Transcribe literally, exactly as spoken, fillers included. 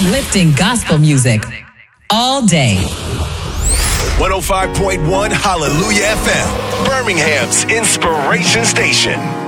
Uplifting gospel music all day. one oh five point one Hallelujah F M, Birmingham's inspiration station.